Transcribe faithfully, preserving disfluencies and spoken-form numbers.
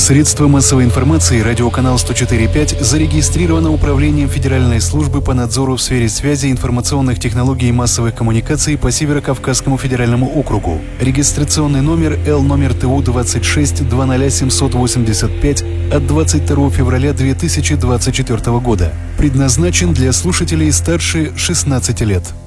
Средство массовой информации «Радиоканал сто четыре и пять» зарегистрировано Управлением Федеральной службы по надзору в сфере связи, информационных технологий и массовых коммуникаций по Северо-Кавказскому федеральному округу. Регистрационный номер Л номер Т У двадцать шесть двадцать ноль семьсот восемьдесят пять от двадцать второго февраля две тысячи двадцать четвёртого года. Предназначен для слушателей старше шестнадцати лет.